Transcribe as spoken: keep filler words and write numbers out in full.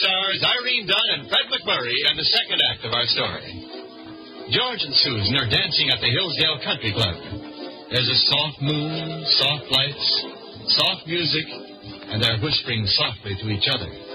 stars Irene Dunn and Fred McMurray in the second act of our story. George and Susan are dancing at the Hillsdale Country Club. There's a soft moon, soft lights, soft music, and they're whispering softly to each other.